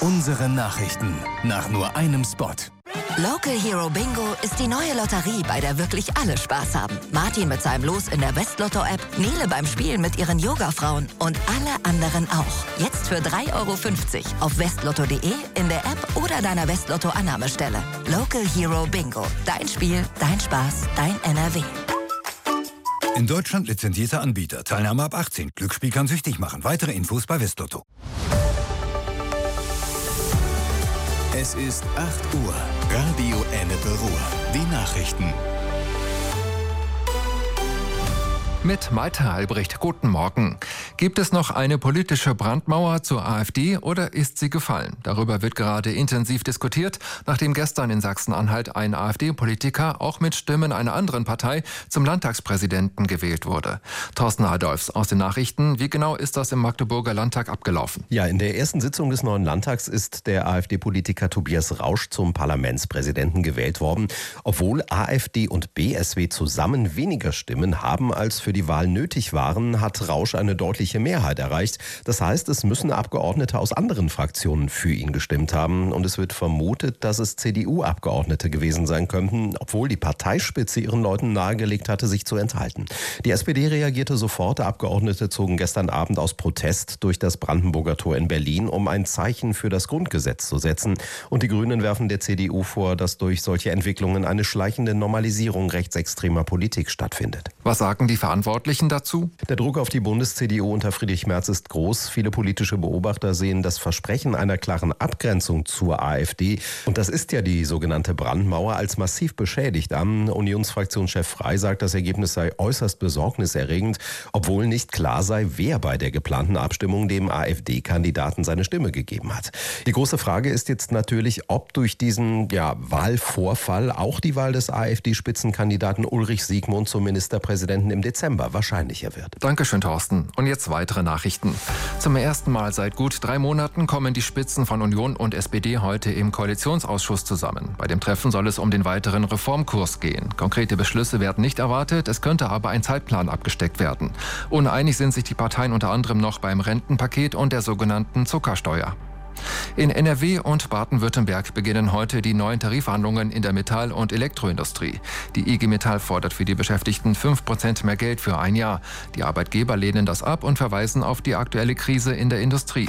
Unsere Nachrichten nach nur einem Spot. Local Hero Bingo ist die neue Lotterie, bei der wirklich alle Spaß haben. Martin mit seinem Los in der Westlotto-App, Nele beim Spielen mit ihren Yoga-Frauen und alle anderen auch. Jetzt für 3,50 € auf westlotto.de, in der App oder deiner Westlotto-Annahmestelle. Local Hero Bingo. Dein Spiel, dein Spaß, dein NRW. In Deutschland lizenzierter Anbieter. Teilnahme ab 18. Glücksspiel kann süchtig machen. Weitere Infos bei Westlotto. Es ist 8 Uhr. Radio Ennepe Ruhr. Die Nachrichten. Mit Malte Albrecht, guten Morgen. Gibt es noch eine politische Brandmauer zur AfD oder ist sie gefallen? Darüber wird gerade intensiv diskutiert, nachdem gestern in Sachsen-Anhalt ein AfD-Politiker auch mit Stimmen einer anderen Partei zum Landtagspräsidenten gewählt wurde. Thorsten Adolfs aus den Nachrichten. Wie genau ist das im Magdeburger Landtag abgelaufen? Ja, in der ersten Sitzung des neuen Landtags ist der AfD-Politiker Tobias Rausch zum Parlamentspräsidenten gewählt worden, obwohl AfD und BSW zusammen weniger Stimmen haben als für die Wahl nötig waren, hat Rausch eine deutliche Mehrheit erreicht. Das heißt, es müssen Abgeordnete aus anderen Fraktionen für ihn gestimmt haben. Und es wird vermutet, dass es CDU-Abgeordnete gewesen sein könnten, obwohl die Parteispitze ihren Leuten nahegelegt hatte, sich zu enthalten. Die SPD reagierte sofort. Abgeordnete zogen gestern Abend aus Protest durch das Brandenburger Tor in Berlin, um ein Zeichen für das Grundgesetz zu setzen. Und die Grünen werfen der CDU vor, dass durch solche Entwicklungen eine schleichende Normalisierung rechtsextremer Politik stattfindet. Was sagen die Verantwortlichen dazu? Der Druck auf die Bundes-CDU unter Friedrich Merz ist groß. Viele politische Beobachter sehen das Versprechen einer klaren Abgrenzung zur AfD, und das ist ja die sogenannte Brandmauer, als massiv beschädigt an. Unionsfraktionschef Frey sagt, das Ergebnis sei äußerst besorgniserregend, obwohl nicht klar sei, wer bei der geplanten Abstimmung dem AfD-Kandidaten seine Stimme gegeben hat. Die große Frage ist jetzt natürlich, ob durch diesen Wahlvorfall auch die Wahl des AfD-Spitzenkandidaten Ulrich Siegmund zum Ministerpräsidenten im Dezember wahrscheinlicher wird. Dankeschön, Thorsten. Und jetzt weitere Nachrichten. Zum ersten Mal seit gut 3 Monaten kommen die Spitzen von Union und SPD heute im Koalitionsausschuss zusammen. Bei dem Treffen soll es um den weiteren Reformkurs gehen. Konkrete Beschlüsse werden nicht erwartet, es könnte aber ein Zeitplan abgesteckt werden. Uneinig sind sich die Parteien unter anderem noch beim Rentenpaket und der sogenannten Zuckersteuer. In NRW und Baden-Württemberg beginnen heute die neuen Tarifverhandlungen in der Metall- und Elektroindustrie. Die IG Metall fordert für die Beschäftigten 5% mehr Geld für ein Jahr. Die Arbeitgeber lehnen das ab und verweisen auf die aktuelle Krise in der Industrie.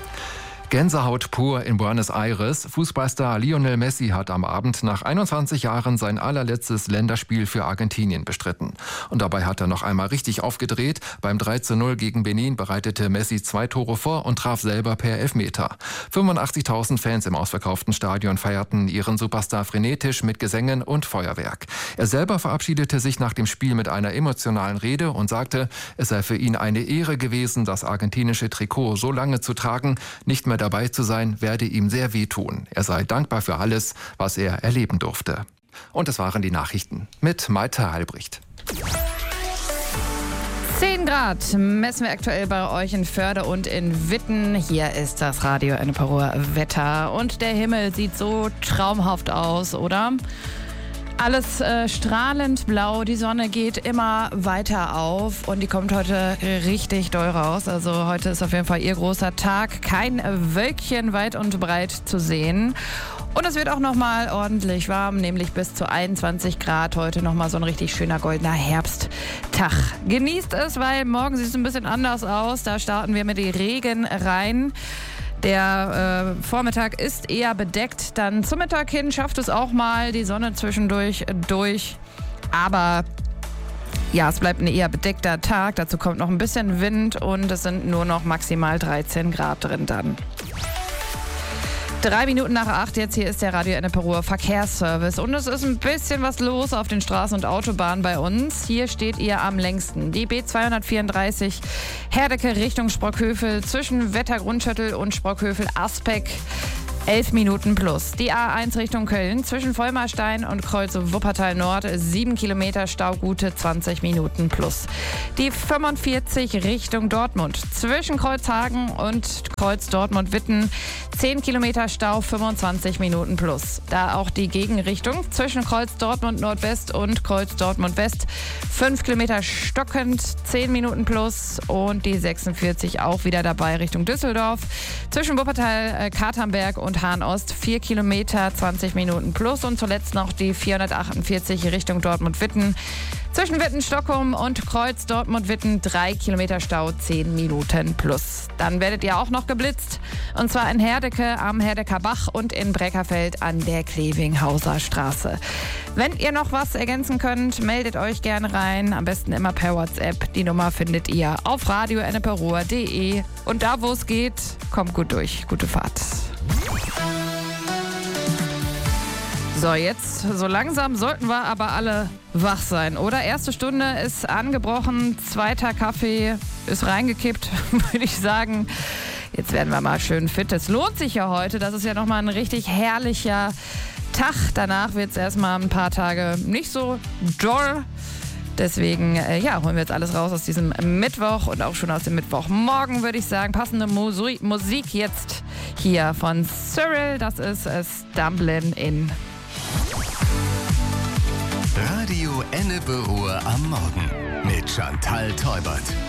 Gänsehaut pur in Buenos Aires. Fußballstar Lionel Messi hat am Abend nach 21 Jahren sein allerletztes Länderspiel für Argentinien bestritten. Und dabei hat er noch einmal richtig aufgedreht. Beim 3:0 gegen Benin bereitete Messi 2 Tore vor und traf selber per Elfmeter. 85.000 Fans im ausverkauften Stadion feierten ihren Superstar frenetisch mit Gesängen und Feuerwerk. Er selber verabschiedete sich nach dem Spiel mit einer emotionalen Rede und sagte, es sei für ihn eine Ehre gewesen, das argentinische Trikot so lange zu tragen. Nicht mehr dabei zu sein, werde ihm sehr wehtun. Er sei dankbar für alles, was er erleben durfte. Und das waren die Nachrichten mit Malte Albrecht. 10 Grad messen wir aktuell bei euch in Förde und in Witten. Hier ist das Radio Ennepe Ruhr Wetter. Und der Himmel sieht so traumhaft aus, oder? Alles strahlend blau, die Sonne geht immer weiter auf und die kommt heute richtig doll raus. Also heute ist auf jeden Fall ihr großer Tag. Kein Wölkchen weit und breit zu sehen. Und es wird auch nochmal ordentlich warm, nämlich bis zu 21 Grad. Heute nochmal so ein richtig schöner goldener Herbsttag. Genießt es, weil morgen sieht es ein bisschen anders aus. Da starten wir mit dem Regen rein. Der Vormittag ist eher bedeckt. Dann zum Mittag hin schafft es auch mal die Sonne zwischendurch durch. Aber ja, es bleibt ein eher bedeckter Tag. Dazu kommt noch ein bisschen Wind und es sind nur noch maximal 13 Grad drin dann. 3 Minuten nach 8, jetzt hier ist der Radio Ennepe Ruhr Verkehrsservice. Und es ist ein bisschen was los auf den Straßen und Autobahnen bei uns. Hier steht ihr am längsten. Die B234 Herdecke Richtung Sprockhövel zwischen Wettergrundschüttel und Sprockhövel-Aspeck. 11 Minuten plus. Die A1 Richtung Köln zwischen Vollmarstein und Kreuz Wuppertal Nord 7 Kilometer Stau, gute 20 Minuten plus. Die 45 Richtung Dortmund zwischen Kreuzhagen und Kreuz Dortmund-Witten 10 Kilometer Stau, 25 Minuten plus. Da auch die Gegenrichtung zwischen Kreuz Dortmund Nordwest und Kreuz Dortmund West. 5 Kilometer stockend, 10 Minuten plus und die 46 auch wieder dabei Richtung Düsseldorf. Zwischen Wuppertal, Katernberg und Hahn Ost 4 Kilometer, 20 Minuten plus und zuletzt noch die 448 Richtung Dortmund-Witten. Zwischen Witten-Stockholm und Kreuz Dortmund-Witten 3 Kilometer Stau, 10 Minuten plus. Dann werdet ihr auch noch geblitzt. Und zwar in Herdecke am Herdecker Bach und in Breckerfeld an der Klevinghauser Straße. Wenn ihr noch was ergänzen könnt, meldet euch gerne rein. Am besten immer per WhatsApp. Die Nummer findet ihr auf radio-enneperuhr.de. Und da, wo es geht, kommt gut durch. Gute Fahrt. So, jetzt, so langsam sollten wir aber alle wach sein, oder? Erste Stunde ist angebrochen, zweiter Kaffee ist reingekippt, würde ich sagen. Jetzt werden wir mal schön fit. Es lohnt sich ja heute, das ist ja nochmal ein richtig herrlicher Tag. Danach wird es erstmal ein paar Tage nicht so doll. Deswegen, holen wir jetzt alles raus aus diesem Mittwoch und auch schon aus dem Mittwochmorgen, würde ich sagen. Passende Musik jetzt hier von Cyril, das ist Stumblin' In. Radio Enneperuhr am Morgen mit Chantal Teubert.